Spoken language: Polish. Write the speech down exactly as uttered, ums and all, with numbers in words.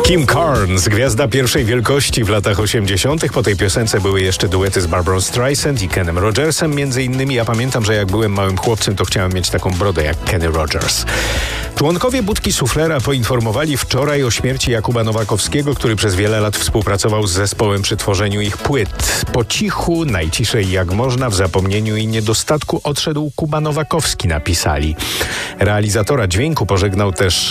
Kim Carnes, gwiazda pierwszej wielkości w latach osiemdziesiątych. Po tej piosence były jeszcze duety z Barbarą Streisand i Kenem Rogersem między innymi. Ja pamiętam, że jak byłem małym chłopcem, to chciałem mieć taką brodę jak Kenny Rogers. Członkowie Budki Suflera poinformowali wczoraj o śmierci Jakuba Nowakowskiego, który przez wiele lat współpracował z zespołem przy tworzeniu ich płyt. Po cichu, najciszej jak można, w zapomnieniu i niedostatku odszedł Kuba Nowakowski, napisali. Realizatora dźwięku pożegnał też